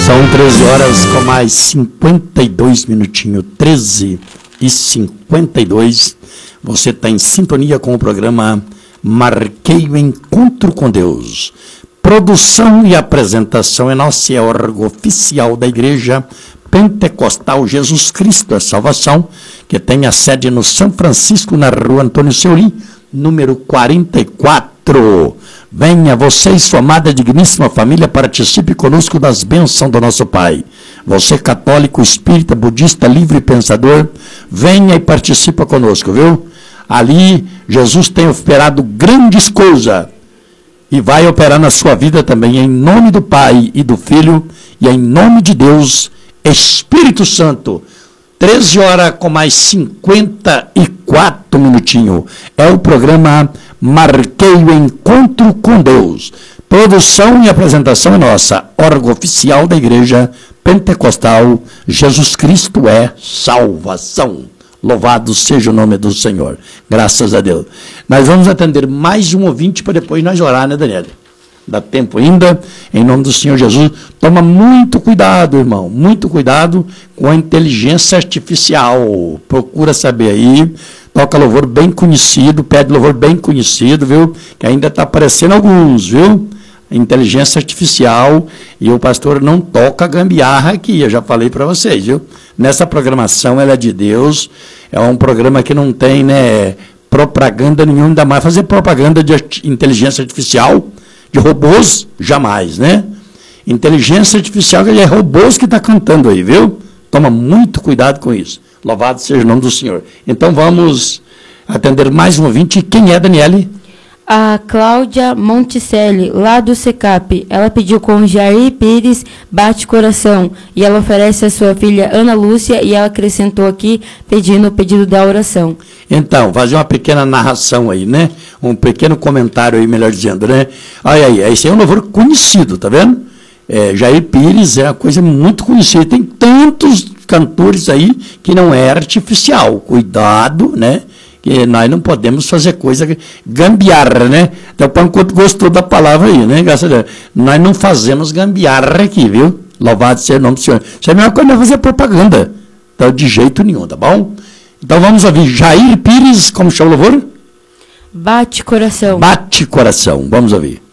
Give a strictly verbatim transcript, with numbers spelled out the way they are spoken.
São treze horas com mais cinquenta e dois minutinhos, treze e cinquenta e dois. Você está em sintonia com o programa Marquei o Encontro com Deus. Produção e apresentação é nossa, é órgão oficial da Igreja Pentecostal Jesus Cristo é Salvação, que tem a sede no São Francisco, na rua Antônio Seuri, número quarenta e quatro. Venha você e sua amada digníssima família, participe conosco das bênçãos do nosso Pai. Você católico, espírita, budista, livre pensador, venha e participa conosco, viu? Ali, Jesus tem operado grandes coisas e vai operar na sua vida também, em nome do Pai e do Filho e em nome de Deus, Espírito Santo. treze horas com mais cinquenta e quatro minutinhos. É o programa Marquei o Encontro com Deus. Produção e apresentação é nossa, órgão oficial da Igreja Pentecostal Jesus Cristo é Salvação. Louvado seja o nome do Senhor. Graças a Deus. Nós vamos atender mais um ouvinte para depois nós orar, né, Daniela? Dá tempo ainda, em nome do Senhor Jesus. Toma muito cuidado, irmão, muito cuidado com a inteligência artificial. Procura saber aí, toca louvor bem conhecido, pede louvor bem conhecido, viu? Que ainda está aparecendo alguns, viu? Inteligência artificial, e o pastor não toca gambiarra aqui, eu já falei para vocês, viu? Nessa programação, ela é de Deus, é um programa que não tem, né, propaganda nenhuma, ainda mais fazer propaganda de inteligência artificial, de robôs, jamais, né? Inteligência artificial, que é robôs que está cantando aí, viu? Toma muito cuidado com isso. Louvado seja o nome do Senhor. Então vamos atender mais um ouvinte. Quem é, Daniele? A Cláudia Monticelli, lá do SECAP. Ela pediu com Jair Pires, bate coração. E ela oferece a sua filha Ana Lúcia, e ela acrescentou aqui, pedindo o pedido da oração. Então, fazer uma pequena narração aí, né? Um pequeno comentário aí, melhor dizendo, né? Olha aí, esse é um louvor conhecido, tá vendo? É, Jair Pires é uma coisa muito conhecida. Tem tantos cantores aí que não é artificial. Cuidado, né? Que nós não podemos fazer coisa gambiarra, né? Então, o Pancoto gostou da palavra aí, né? Graças a Deus. Nós não fazemos gambiarra aqui, viu? Louvado seja o nome do Senhor. Isso é a mesma coisa que fazer propaganda. Então, de jeito nenhum, tá bom? Então, vamos ouvir Jair Pires, como chama o louvor? Bate coração. Bate coração. Vamos ouvir.